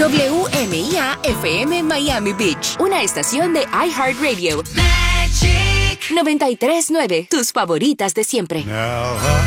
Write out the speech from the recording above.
WMIA FM Miami Beach, una estación de iHeartRadio. Magic 93.9, tus favoritas de siempre. Now